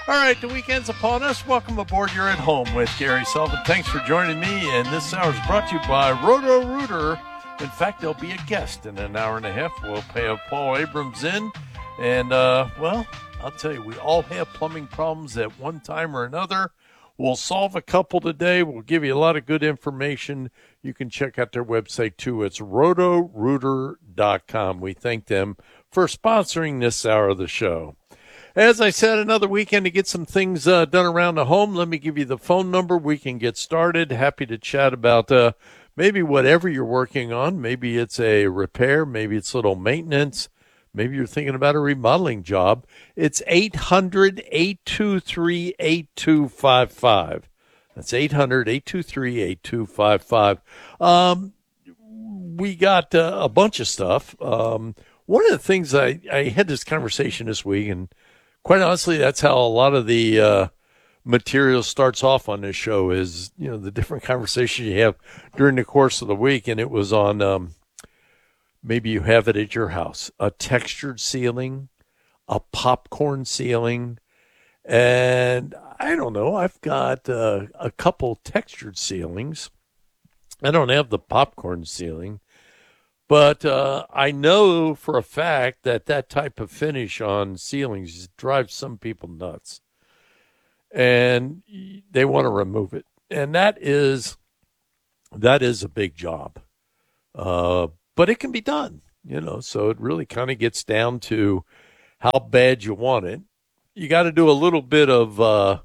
All right, the weekend's upon us. Welcome aboard. You're at home with Gary Sullivan. Thanks for joining me. And this hour is brought to you by Roto-Rooter. In fact, there'll be a guest in an hour and a half. We'll pay Paul Abrams in. And, well, I'll tell you, we all have plumbing problems at one time or another. We'll solve a couple today. We'll give you a lot of good information. You can check out their website, too. It's rotorooter.com. We thank them for sponsoring this hour of the show. As I said, another weekend to get some things done around the home. Let me give you the phone number. We can get started. Happy to chat about maybe whatever you're working on. Maybe it's a repair. Maybe it's a little maintenance. Maybe you're thinking about a remodeling job. It's 800-823-8255. That's 800-823-8255. We got a bunch of stuff. One of the things I had this conversation this week, and quite honestly, that's how a lot of the material starts off on this show is, you know, the different conversations you have during the course of the week. And it was on maybe you have it at your house, a textured ceiling, a popcorn ceiling. And I don't know, I've got a couple textured ceilings. I don't have the popcorn ceiling. But I know for a fact that type of finish on ceilings drives some people nuts. And they want to remove it. And that is a big job. But it can be done, you know. So it really kind of gets down to how bad you want it. You got to do a little bit of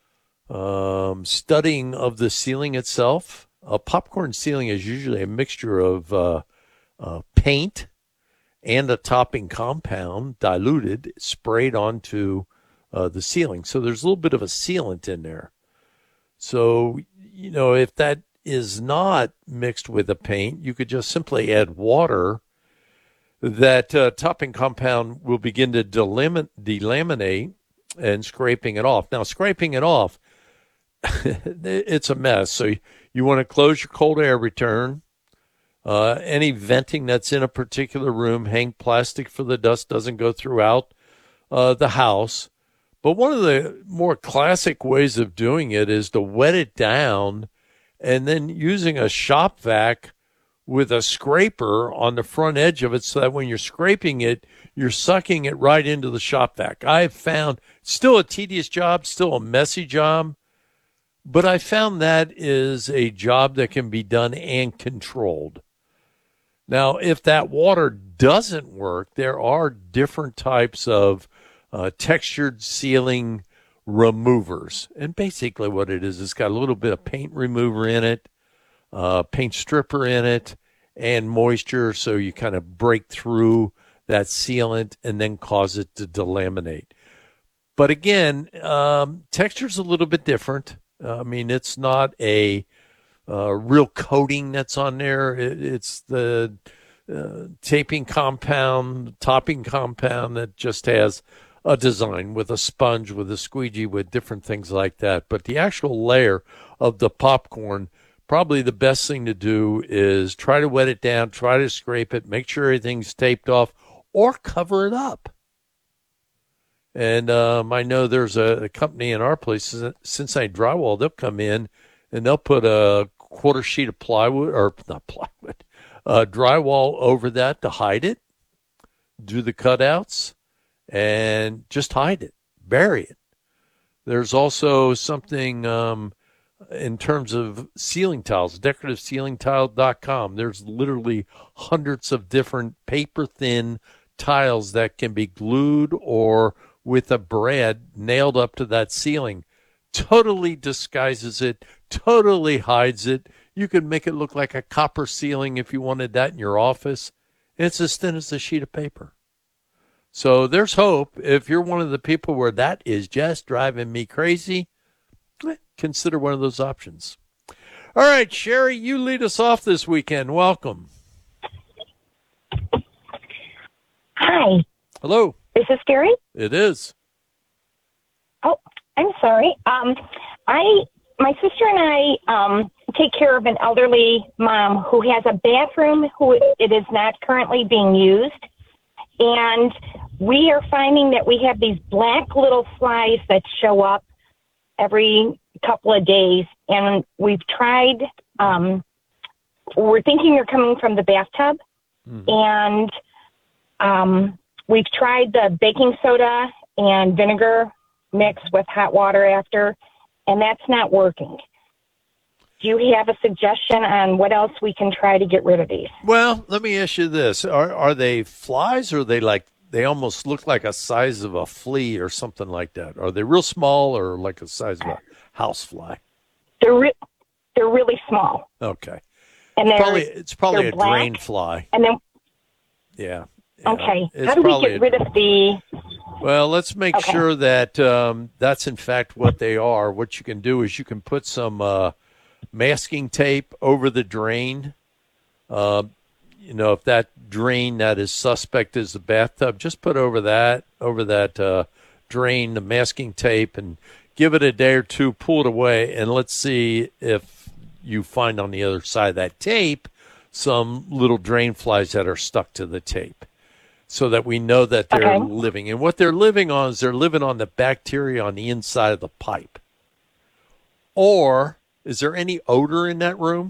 studying of the ceiling itself. A popcorn ceiling is usually a mixture of paint and a topping compound diluted, sprayed onto the ceiling. So there's a little bit of a sealant in there. So, you know, if that is not mixed with a paint, you could just simply add water. That topping compound will begin to delaminate and scraping it off. Now, scraping it off, it's a mess. So you want to close your cold air return. Any venting that's in a particular room, hang plastic so the dust doesn't go throughout the house. But one of the more classic ways of doing it is to wet it down and then using a shop vac with a scraper on the front edge of it so that when you're scraping it, you're sucking it right into the shop vac. I've found still a tedious job, still a messy job, but I found that is a job that can be done and controlled. Now, if that water doesn't work, there are different types of textured ceiling removers. And basically what it is, it's got a little bit of paint remover in it, paint stripper in it, and moisture, so you kind of break through that sealant and then cause it to delaminate. But again, texture's a little bit different. I mean, it's not a real coating that's on there. It's the taping compound, topping compound that just has a design with a sponge, with a squeegee, with different things like that. But the actual layer of the popcorn, probably the best thing to do is try to wet it down, try to scrape it, make sure everything's taped off, or cover it up. And I know there's a company in our place, Cincinnati Drywall, they'll come in and they'll put a quarter sheet of plywood, or not plywood, drywall over that to hide it, do the cutouts, and just hide it, bury it. There's also something in terms of ceiling tiles, decorativeceilingtile.com. There's literally hundreds of different paper-thin tiles that can be glued or with a brad nailed up to that ceiling. Totally disguises it, totally hides it. You could make it look like a copper ceiling if you wanted that in your office. It's as thin as a sheet of paper. So there's hope. If you're one of the people where that is just driving me crazy, consider one of those options. All right, Sherry, you lead us off this weekend. Welcome. Hi. Hello. Is this Gary? It is. Oh, I'm sorry. My sister and I take care of an elderly mom who has a bathroom who it is not currently being used. And we are finding that we have these black little flies that show up every couple of days, and we've tried. We're thinking they're coming from the bathtub, and we've tried the baking soda and vinegar mix with hot water after, and that's not working. Do you have a suggestion on what else we can try to get rid of these? Well, let me ask you this: Are they flies, or are they like they almost look like a size of a flea or something like that? Are they real small, or like the size of a house fly? They're really small. Okay, And it's probably they're a black, drain fly. And then Yeah. okay, It's how do we probably get rid of the? Well, let's make sure that that's in fact what they are. What you can do is you can put some masking tape over the drain. If that drain that is suspect is the bathtub, just put over that drain the masking tape and give it a day or two, pull it away, and let's see if you find on the other side of that tape some little drain flies that are stuck to the tape, so that we know that they're living. And what they're living on is they're living on the bacteria on the inside of the pipe. Or is there any odor in that room?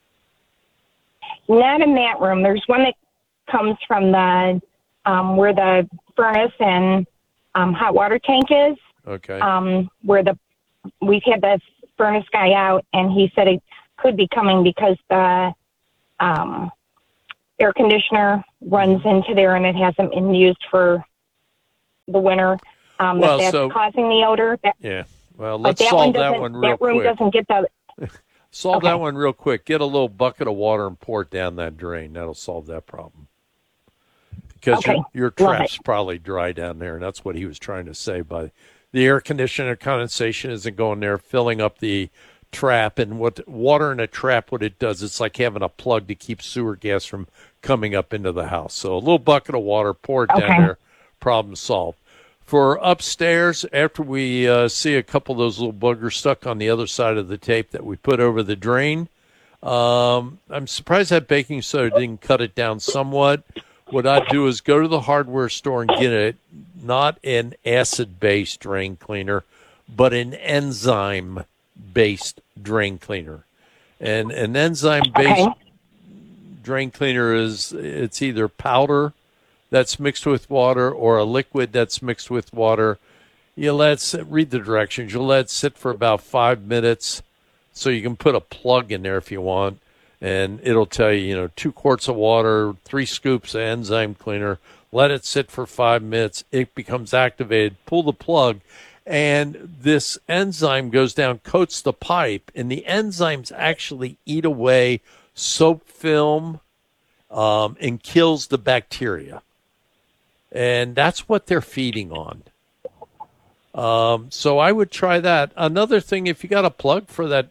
Not in that room. There's one that comes from the where the furnace and hot water tank is. Okay. We've had the furnace guy out, and he said it could be coming because the air conditioner runs into there, and it hasn't been used for the winter. That's causing the odor. Yeah. Well, let's solve that one real quick. That room doesn't get the. Solve that one real quick. Get a little bucket of water and pour it down that drain. That'll solve that problem. Because your trap's probably dry down there, and that's what he was trying to say. By the air conditioner condensation isn't going there, filling up the trap. And what water in a trap, what it does, it's like having a plug to keep sewer gas from coming up into the house. So a little bucket of water, pour it down there, problem solved. For upstairs, after we see a couple of those little boogers stuck on the other side of the tape that we put over the drain, I'm surprised that baking soda didn't cut it down somewhat. What I'd do is go to the hardware store and get not an acid-based drain cleaner, but an enzyme-based drain cleaner. And an enzyme-based drain cleaner it's either powder that's mixed with water or a liquid that's mixed with water. Read the directions. You'll let it sit for about 5 minutes, so you can put a plug in there if you want, and it'll tell you, 2 quarts of water, 3 scoops of enzyme cleaner. Let it sit for 5 minutes. It becomes activated. Pull the plug, and this enzyme goes down, coats the pipe, and the enzymes actually eat away soap film and kills the bacteria. And that's what they're feeding on. So I would try that. Another thing, if you got a plug for that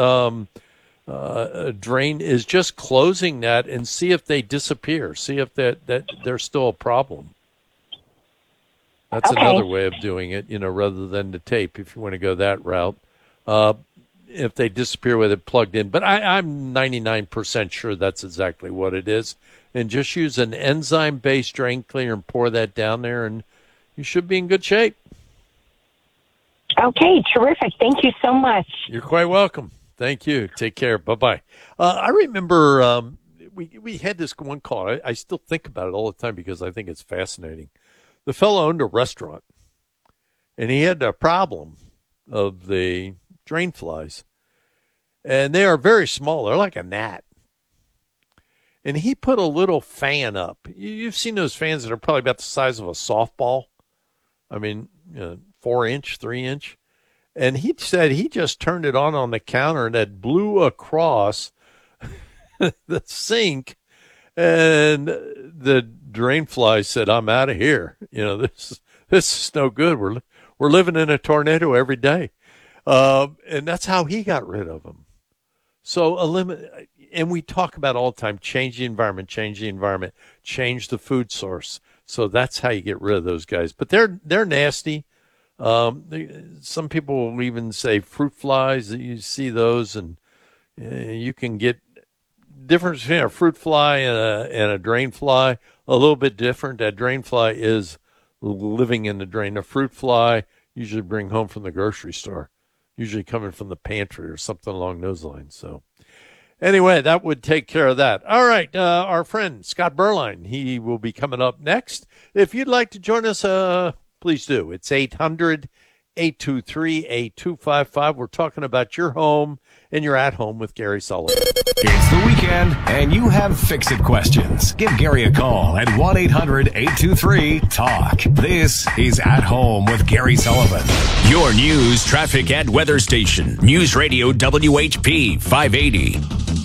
drain, is just closing that and see if they disappear. See if that they're still a problem. That's another way of doing it, rather than the tape, if you want to go that route. If they disappear with it plugged in. But I'm 99% sure that's exactly what it is. And just use an enzyme-based drain cleaner and pour that down there, and you should be in good shape. Okay, terrific. Thank you so much. You're quite welcome. Thank you. Take care. Bye-bye. I remember we had this one call. I still think about it all the time because I think it's fascinating. The fellow owned a restaurant, and he had a problem of the drain flies. And they are very small. They're like a gnat. And he put a little fan up. You've seen those fans that are probably about the size of a softball. I mean, 4-inch, 3-inch. And he said he just turned it on the counter, and it blew across the sink. And the drain fly said, "I'm out of here. This is no good. We're living in a tornado every day." And that's how he got rid of them. So and we talk about all the time, change the environment, change the food source. So that's how you get rid of those guys. But they're nasty. Some people will even say fruit flies. You see those, and you can get difference between a fruit fly and a drain fly. A little bit different. That drain fly is living in the drain. A fruit fly usually bring home from the grocery store, usually coming from the pantry or something along those lines. So anyway, that would take care of that. All right, our friend Scott Berline, he will be coming up next. If you'd like to join us, please do. It's 800-823-8255. We're talking about your home and you're at home with Gary Sullivan. It's the weekend, and you have fix-it questions. Give Gary a call at 1-800-823-TALK. This is At Home with Gary Sullivan. Your news, traffic, and weather station. News Radio WHP 580.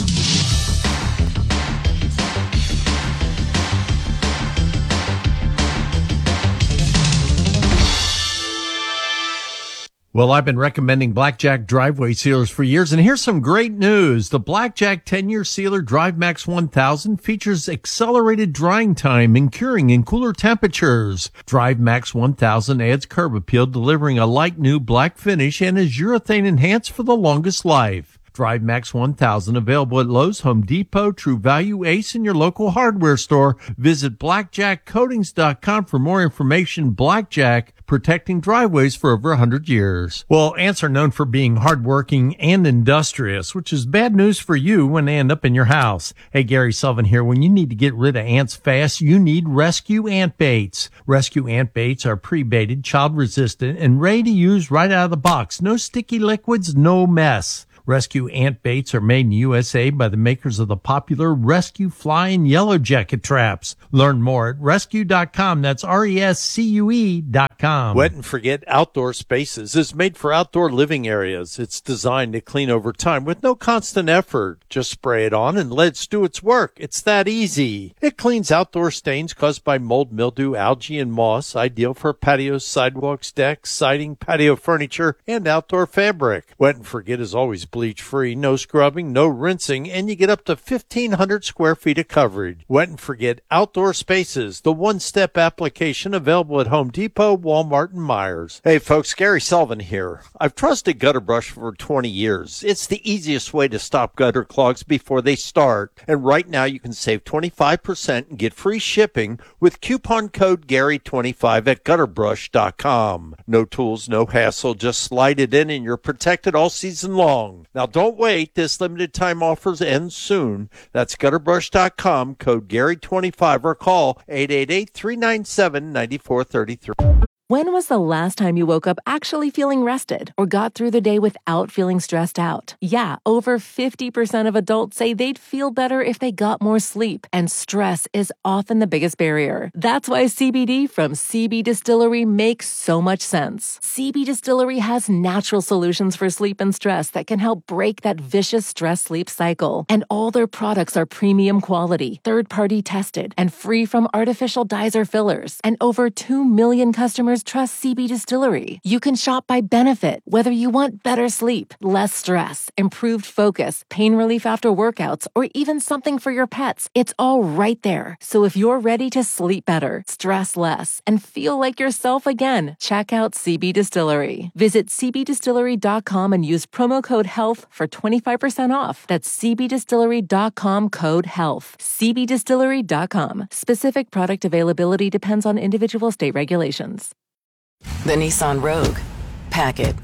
Well, I've been recommending Blackjack driveway sealers for years, and here's some great news. The Blackjack 10-year sealer DriveMax 1000 features accelerated drying time and curing in cooler temperatures. DriveMax 1000 adds curb appeal, delivering a light new black finish, and is urethane enhanced for the longest life. DriveMax 1000 available at Lowe's, Home Depot, True Value, Ace, and your local hardware store. Visit blackjackcoatings.com for more information. Blackjack, protecting driveways for over 100 years. Well, ants are known for being hardworking and industrious, which is bad news for you when they end up in your house. Hey, Gary Sullivan here. When you need to get rid of ants fast, you need Rescue Ant Baits. Rescue Ant Baits are pre-baited, child-resistant, and ready to use right out of the box. No sticky liquids, no mess. Rescue Ant Baits are made in the USA by the makers of the popular Rescue Fly and Yellow Jacket traps. Learn more at rescue.com. That's RESCUE.com. Wet and Forget Outdoor Spaces is made for outdoor living areas. It's designed to clean over time with no constant effort. Just spray it on and let it do its work. It's that easy. It cleans outdoor stains caused by mold, mildew, algae, and moss. Ideal for patios, sidewalks, decks, siding, patio furniture, and outdoor fabric. Wet and Forget is always bleach free, no scrubbing, no rinsing, and you get up to 1,500 square feet of coverage. Wet and Forget Outdoor Spaces, the one-step application available at Home Depot, Walmart, and Myers. Hey folks, Gary Sullivan here. I've trusted Gutter Brush for 20 years. It's the easiest way to stop gutter clogs before they start. And right now you can save 25% and get free shipping with coupon code Gary25 at gutterbrush.com. No tools, no hassle, just slide it in and you're protected all season long. Now, don't wait. This limited time offers end soon. That's gutterbrush.com, code Gary25, or call 888-397-9433. When was the last time you woke up actually feeling rested or got through the day without feeling stressed out? Yeah, over 50% of adults say they'd feel better if they got more sleep, and stress is often the biggest barrier. That's why CBD from CB Distillery makes so much sense. CB Distillery has natural solutions for sleep and stress that can help break that vicious stress-sleep cycle. And all their products are premium quality, third-party tested, and free from artificial dyes or fillers. And over 2 million customers trust CB Distillery. You can shop by benefit, whether you want better sleep, less stress, improved focus, pain relief after workouts, or even something for your pets. It's all right there. So if you're ready to sleep better, stress less, and feel like yourself again, check out CB Distillery. Visit cbdistillery.com and use promo code HEALTH for 25% off. That's cbdistillery.com, code HEALTH. cbdistillery.com. Specific product availability depends on individual state regulations. The Nissan Rogue. Pack it.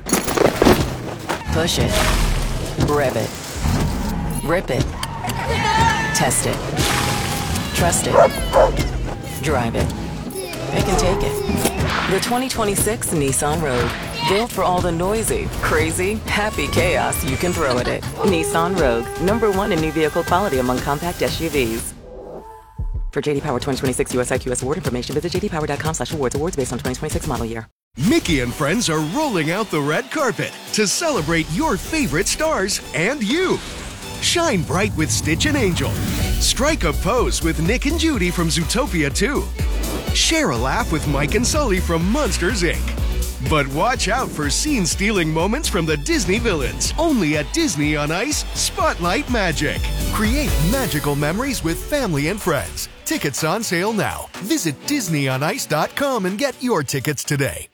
Push it. Rev it. Rip it. Test it. Trust it. Drive it. It can take it. The 2026 Nissan Rogue. Built for all the noisy, crazy, happy chaos you can throw at it. Nissan Rogue. #1 in new vehicle quality among compact SUVs. For JD Power 2026 US IQS award information, visit jdpower.com/awards. Awards based on 2026 model year. Mickey and friends are rolling out the red carpet to celebrate your favorite stars and you. Shine bright with Stitch and Angel. Strike a pose with Nick and Judy from Zootopia 2. Share a laugh with Mike and Sully from Monsters, Inc. But watch out for scene-stealing moments from the Disney villains. Only at Disney on Ice Spotlight Magic. Create magical memories with family and friends. Tickets on sale now. Visit DisneyOnIce.com and get your tickets today.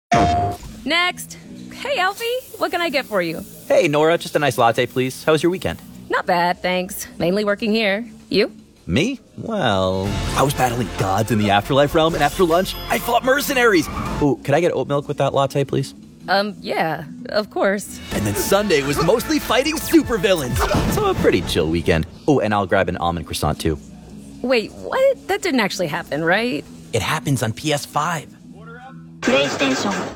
Next. Hey, Alfie. What can I get for you? Hey, Nora. Just a nice latte, please. How was your weekend? Not bad, thanks. Mainly working here. You? Me? Well, I was battling gods in the afterlife realm, and after lunch, I fought mercenaries. Ooh, could I get oat milk with that latte, please? Yeah, of course. And then Sunday was mostly fighting supervillains. So a pretty chill weekend. Oh, and I'll grab an almond croissant, too. Wait, what? That didn't actually happen, right? It happens on PS5. PlayStation.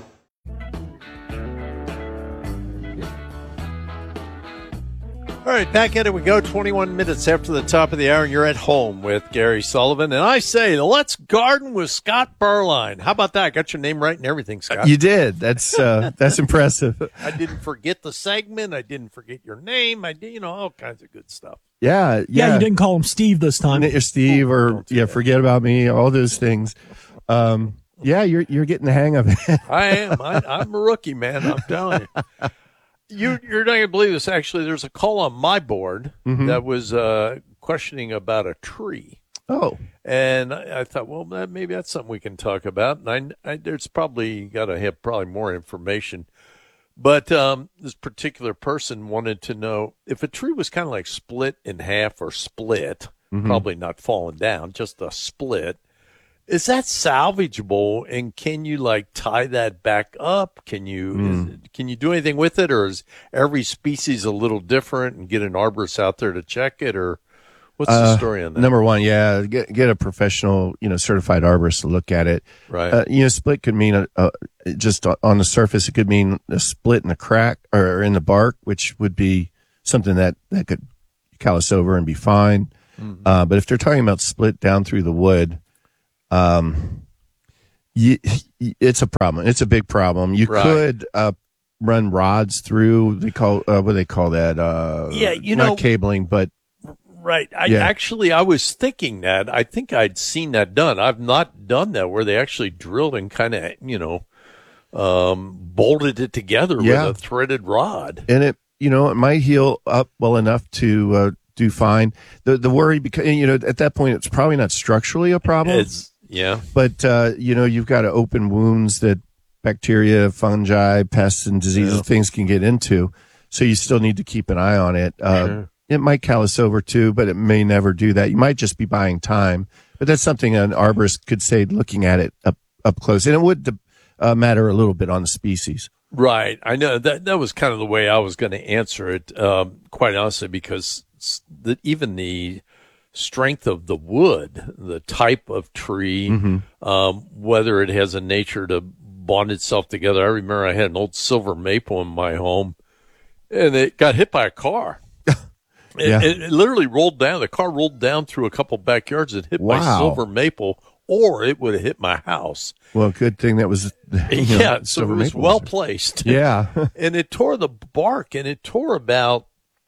All right, back at it we go. 21 minutes after the top of the hour, and you're at home with Gary Sullivan. And I say, let's garden with Scott Berline. How about that? I got your name right and everything, Scott. You did. That's impressive. I didn't forget the segment. I didn't forget your name. I did, all kinds of good stuff. Yeah. You didn't call him Steve this time. You're Steve, or forget about me. All those things. Yeah, you're getting the hang of it. I am. I'm a rookie, man. I'm telling you. You're not going to believe this. Actually, there's a call on my board that was questioning about a tree. Oh. And I thought, well, maybe that's something we can talk about. And there's probably got to have probably more information. But this particular person wanted to know if a tree was kind of like split in half or split, probably not falling down, just a split. Is that salvageable, and can you tie that back up? Can you do anything with it, or is every species a little different, and get an arborist out there to check it, or what's the story on that? Number one, get a professional, certified arborist to look at it. Right. Split could mean just on the surface, it could mean a split in the crack or in the bark, which would be something that could callus over and be fine. But if they're talking about split down through the wood, it's a problem. It's a big problem. You could run rods through. They call what do they call that? Not cabling, but right. I was thinking that. I think I'd seen that done. I've not done that where they actually drilled and kind of bolted it together with a threaded rod. And it might heal up well enough to do fine. The worry, because at that point it's probably not structurally a problem. But you've got open wounds that bacteria, fungi, pests, and diseases, things can get into. So you still need to keep an eye on it. It might callus over too, but it may never do that. You might just be buying time. But that's something an arborist could say, looking at it up close. And it would matter a little bit on the species. Right. I know that was kind of the way I was going to answer it, quite honestly, because even the strength of the wood, the type of tree, whether it has a nature to bond itself together. I remember I had an old silver maple in my home, and it got hit by a car. It literally rolled down. The car rolled down through a couple backyards and hit my silver maple, or it would have hit my house. Well, good thing that was, so it was well placed. Yeah. And it tore the bark, and it tore about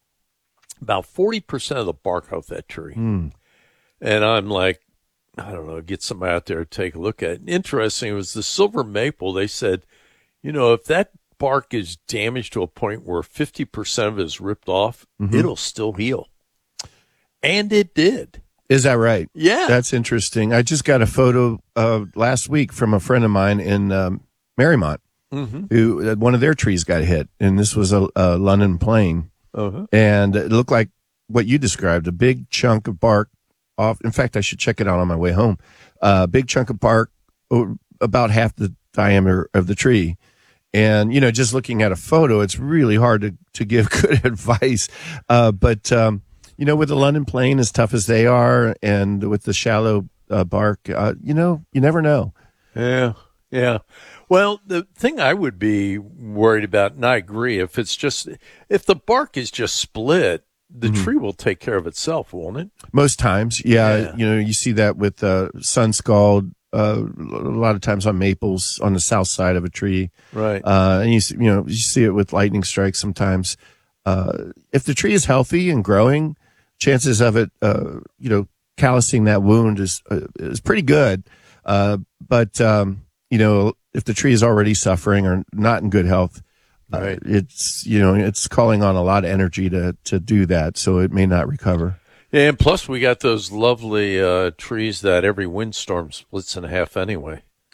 40% of the bark off that tree. And I'm like, I don't know, get somebody out there to take a look at it. Interesting, it was the silver maple. They said, if that bark is damaged to a point where 50% of it is ripped off, it'll still heal. And it did. Is that right? Yeah. That's interesting. I just got a photo last week from a friend of mine in Marymount, who one of their trees got hit. And this was a London plane. And it looked like what you described, a big chunk of bark off. In fact, I should check it out on my way home. A big chunk of bark, about half the diameter of the tree. And, just looking at a photo, it's really hard to give good advice. But with the London plane, as tough as they are, and with the shallow bark, you never know. Yeah. Well, the thing I would be worried about, and I agree, if the bark is just split, the tree will take care of itself, won't it? Most times, yeah. You see that with sun scald, a lot of times on maples on the south side of a tree. Right. And you see it with lightning strikes sometimes. If the tree is healthy and growing, chances of it, callousing that wound is pretty good. But if the tree is already suffering or not in good health, it's calling on a lot of energy to do that, so it may not recover. Yeah, and plus we got those lovely trees that every windstorm splits in half anyway.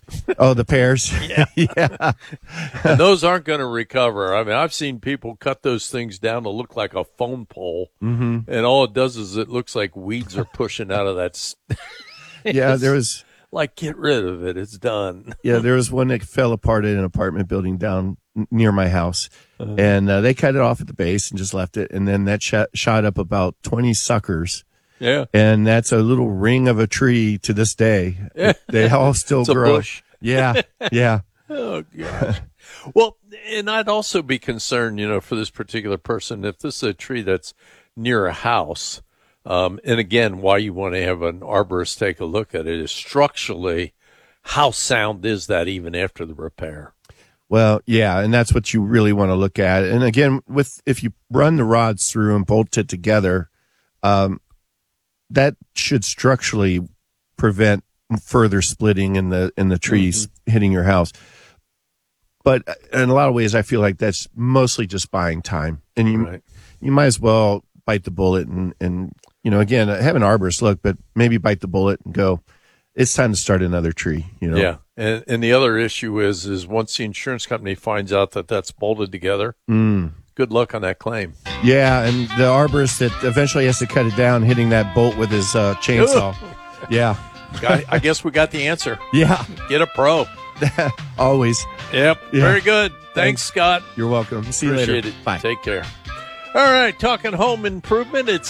Oh, the pears. Yeah. And those aren't going to recover. I mean, I've seen people cut those things down to look like a phone pole, and all it does is it looks like weeds are pushing out of that. Yeah, there was like, get rid of it. It's done. Yeah, there was one that fell apart in an apartment building down near my house, and they cut it off at the base and just left it, and then that shot up about 20 suckers. Yeah. And that's a little ring of a tree to this day. They all still It's grow. A bush. Yeah. Yeah. Oh, gosh. Well, and I'd also be concerned, for this particular person, if this is a tree that's near a house, and again, why you want to have an arborist take a look at it is structurally, how sound is that even after the repair? Well, yeah, and that's what you really want to look at. And again, if you run the rods through and bolt it together, that should structurally prevent further splitting in the trees hitting your house. But in a lot of ways, I feel like that's mostly just buying time, and you might as well bite the bullet and again, have an arborist look, but maybe bite the bullet and go, it's time to start another tree. Yeah, and the other issue is once the insurance company finds out that that's bolted together. Good luck on that claim. Yeah, and the arborist that eventually has to cut it down, hitting that bolt with his chainsaw. Yeah. I guess we got the answer. Yeah. Get a pro. Always. Yep. Yeah. Very good. Thanks, Scott. You're welcome. See you Appreciate later. it. Bye. Take care. All right, talking home improvement, it's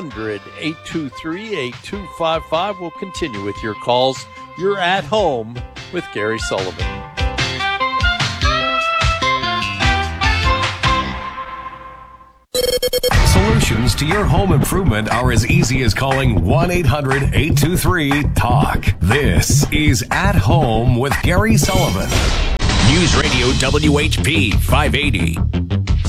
800-823-8255. We'll continue with your calls. You're at home with Gary Sullivan. Solutions to your home improvement are as easy as calling 1-800-823-TALK. This is At Home with Gary Sullivan. News Radio WHP 580.